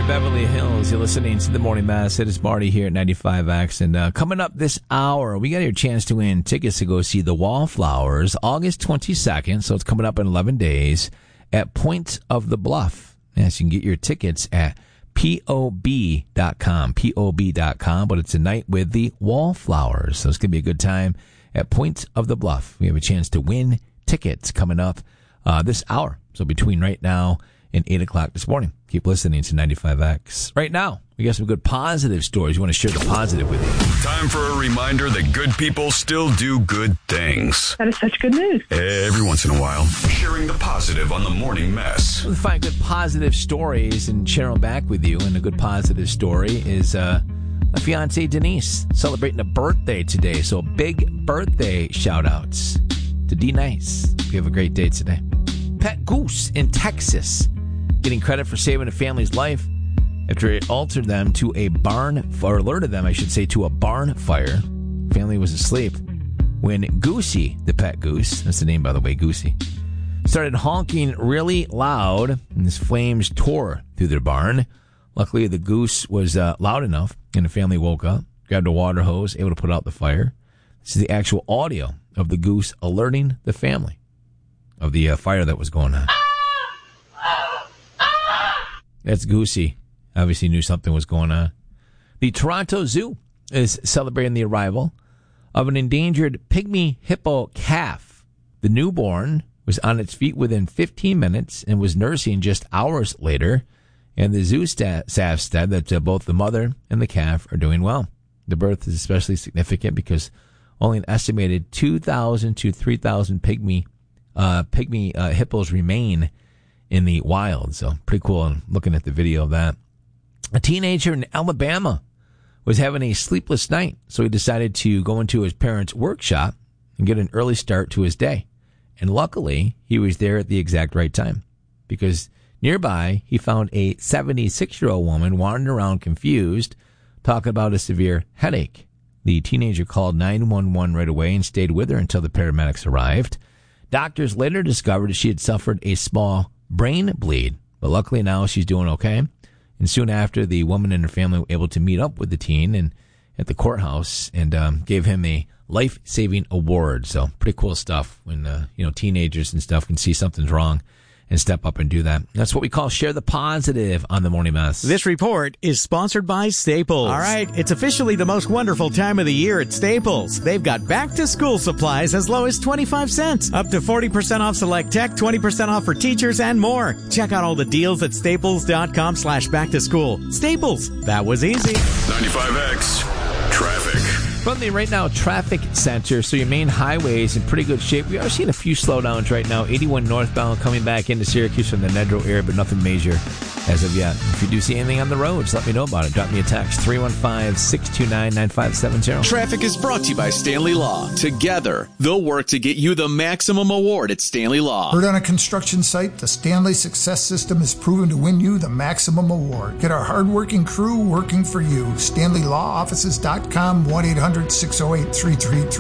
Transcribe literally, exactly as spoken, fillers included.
Near Beverly Hills, you're listening to The Morning Mass. It is Marty here at ninety-five X. And uh, coming up this hour, we got your chance to win tickets to go see the Wallflowers August twenty-second. So it's coming up in eleven days at Point of the Bluff. Yes, you can get your tickets at P O B dot com, P O B dot com. But it's a night with the Wallflowers. So it's going to be a good time at Point of the Bluff. We have a chance to win tickets coming up uh, this hour. So between right now and eight o'clock this morning. Keep listening to ninety-five X. Right now, we got some good positive stories. We want to share the positive with you. Time for a reminder that good people still do good things. That is such good news. Every once in a while, sharing the positive on the Morning Mess. We'll find good positive stories and share them back with you. And a good positive story is uh, my fiancée Denise celebrating a birthday today. So big birthday shout-outs to D Nice. You have a great day today. Pet Goose in Texas getting credit for saving a family's life after it altered them to a barn, or alerted them, I should say, to a barn fire. Family was asleep when Goosey, the pet goose, that's the name, by the way, Goosey, started honking really loud, and this flames tore through their barn. Luckily, the goose was uh, loud enough, and the family woke up, grabbed a water hose, able to put out the fire. This is the actual audio of the goose alerting the family of the uh, fire that was going on. That's Goosey. Obviously knew something was going on. The Toronto Zoo is celebrating the arrival of an endangered pygmy hippo calf. The newborn was on its feet within fifteen minutes and was nursing just hours later. And the zoo staff said that uh, both the mother and the calf are doing well. The birth is especially significant because only an estimated two thousand to three thousand pygmy, uh, pygmy uh, hippos remain in the wild. So pretty cool. I'm looking at the video of that. A teenager in Alabama was having a sleepless night, so he decided to go into his parents' workshop and get an early start to his day. And luckily, he was there at the exact right time, because nearby, he found a seventy-six-year-old woman wandering around confused, talking about a severe headache. The teenager called nine one one right away and stayed with her until the paramedics arrived. Doctors later discovered that she had suffered a small brain bleed, but luckily now she's doing okay. And soon after, the woman and her family were able to meet up with the teen and at the courthouse and um, gave him a life-saving award. So pretty cool stuff when uh, you know teenagers and stuff can see something's wrong and step up and do that. That's what we call Share the Positive on the Morning Mess. This report is sponsored by Staples. All right, it's officially the most wonderful time of the year at Staples. They've got back-to-school supplies as low as twenty-five cents, up to forty percent off select tech, twenty percent off for teachers, and more. Check out all the deals at staples.com slash back-to-school. Staples, that was easy. ninety-five X Traffic. From the Right Now Traffic Center, so your main highway is in pretty good shape. We are seeing a few slowdowns right now. eighty-one northbound coming back into Syracuse from the Nedrow area, but nothing major as of yet. If you do see anything on the roads, let me know about it. Drop me a text, three one five, six two nine, nine five seven zero. Traffic is brought to you by Stanley Law. Together, they'll work to get you the maximum award at Stanley Law. Heard on a construction site, the Stanley Success System is proven to win you the maximum award. Get our hardworking crew working for you. Stanley Law Offices dot com, one eight hundred, six oh eight, three three three.